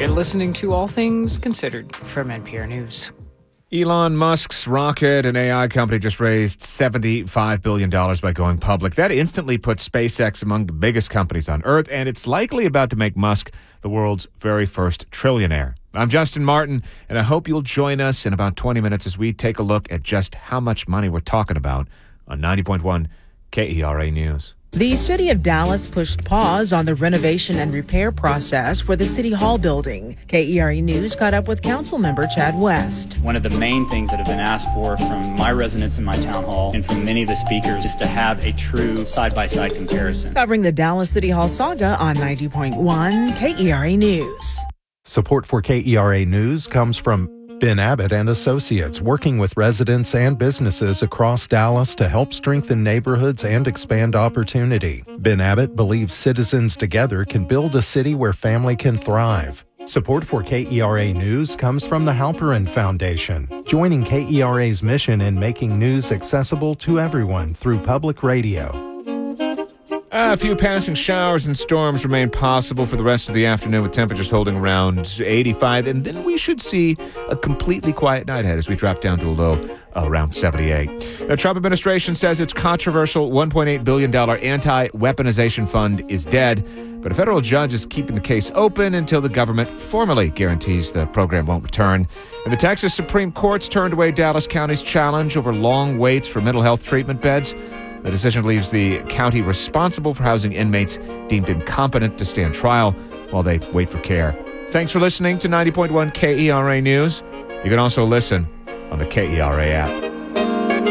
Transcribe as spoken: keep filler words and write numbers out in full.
You're listening to All Things Considered from N P R News. Elon Musk's rocket and A I company just raised seventy-five billion dollars by going public. That instantly puts SpaceX among the biggest companies on Earth, and it's likely about to make Musk the world's very first trillionaire. I'm Justin Martin, and I hope you'll join us in about twenty minutes as we take a look at just how much money we're talking about on ninety point one K E R A News. The city of Dallas pushed pause on the renovation and repair process for the City Hall building. K E R A News caught up with council member Chad West. One of the main things that have been asked for from my residents in my town hall and from many of the speakers is to have a true side-by-side comparison. Covering the Dallas City Hall saga on ninety point one K E R A News. Support for K E R A News comes from Ben Abbott and Associates, working with residents and businesses across Dallas to help strengthen neighborhoods and expand opportunity. Ben Abbott believes citizens together can build a city where family can thrive. Support for K E R A News comes from the Halperin Foundation, joining K E R A's mission in making news accessible to everyone through public radio. A few passing showers and storms remain possible for the rest of the afternoon, with temperatures holding around eighty-five, and then we should see a completely quiet night ahead as we drop down to a low around seventy-eight. The Trump administration says its controversial one point eight billion dollars anti-weaponization fund is dead, but a federal judge is keeping the case open until the government formally guarantees the program won't return. And the Texas Supreme Court's turned away Dallas County's challenge over long waits for mental health treatment beds. The decision leaves the county responsible for housing inmates deemed incompetent to stand trial while they wait for care. Thanks for listening to ninety point one K E R A News. You can also listen on the K E R A app.